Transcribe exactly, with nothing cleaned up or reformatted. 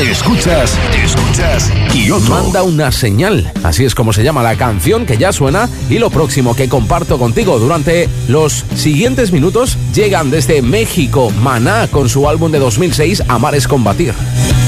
Escuchas, escuchas Kyoto. Manda una señal, así es como se llama la canción que ya suena, y lo próximo que comparto contigo durante los siguientes minutos llegan desde México Maná con su álbum de dos mil seis, Amar es combatir.